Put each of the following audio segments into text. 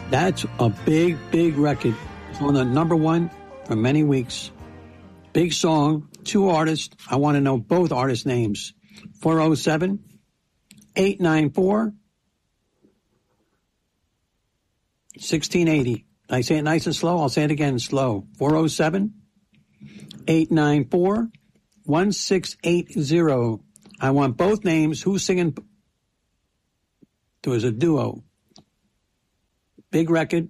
That's a big, big record. It's on the number one for many weeks. Big song, 2 artists. I want to know both artists' names. 407-894-1680. Did I say it nice and slow? I'll say it again slow. 407-894-1680. I want both names. Who's singing? There was a duo. Big record.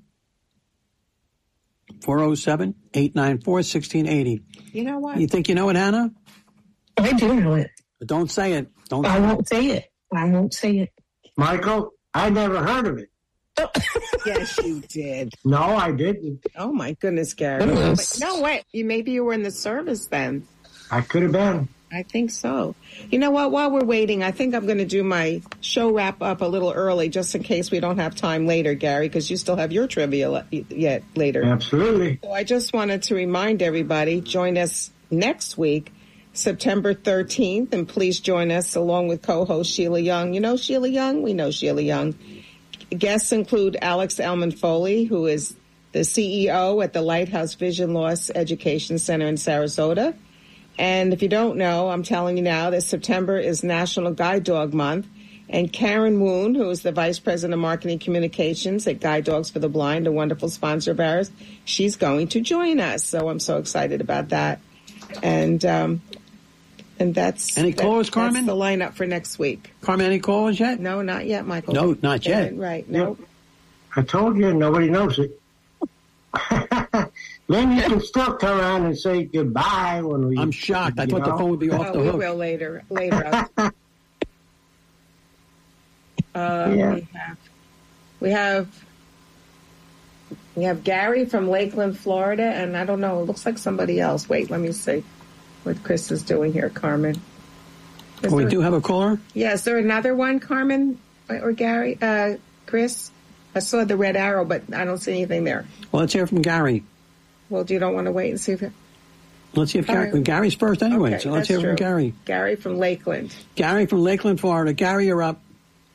407-894-1680. You know what? You think you know it, Hannah? I do know it. But don't say it. I won't say it. I won't say it. Michael, I never heard of it. Yes, you did. No, I didn't. Oh, my goodness, Gary. Goodness. No, wait. Maybe you were in the service then. I could have been. I think so. You know what? While we're waiting, I think I'm going to do my show wrap up a little early just in case we don't have time later, Gary, because you still have your trivia yet later. Absolutely. So I just wanted to remind everybody, join us next week, September 13th, and please join us along with co-host Sheila Young. You know Sheila Young? We know Sheila Young. Guests include Alex Elman Foley, who is the CEO at the Lighthouse Vision Loss Education Center in Sarasota. And if you don't know, I'm telling you now that September is National Guide Dog Month. And Karen Woon, who is the Vice President of Marketing Communications at Guide Dogs for the Blind, a wonderful sponsor of ours, she's going to join us. So I'm so excited about that. And that's any callers, Carmen? That's the lineup for next week. Carmen, any callers yet? No, not yet, Michael. No, not yet. Right, no. I told you, nobody knows it. Then you can still turn around and say goodbye when we... I'm shocked. I thought the phone would be off the hook. We will later. Yeah. We have Gary from Lakeland, Florida, and I don't know, it looks like somebody else. Wait, let me see what Chris is doing here, Carmen. We do have a caller? Yeah, is there another one, Carmen or Gary? Chris? I saw the red arrow, but I don't see anything there. Well, let's hear from Gary. Well, you don't want to wait and see if... Let's see if Gary's first anyway, okay, so let's hear from Gary. Gary from Lakeland. Gary from Lakeland, Florida. Gary, you're up.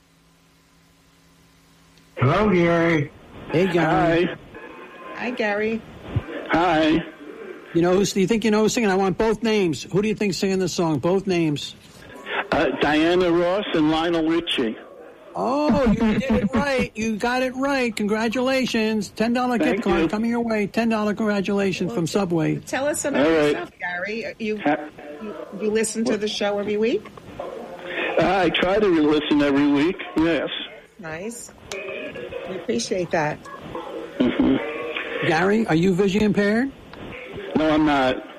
Hello, Gary. Hey, Gary. Hi. Hi, Gary. Hi. You think you know who's singing? I want both names. Who do you think's singing this song? Both names. Diana Ross and Lionel Richie. Oh, you did it right. You got it right. Congratulations. $10 gift card coming your way. $10 congratulations from Subway. Tell us about yourself, Gary. You listen to the show every week? I try to listen every week, yes. Nice. We appreciate that. Mm-hmm. Gary, are you vision impaired? No, I'm not.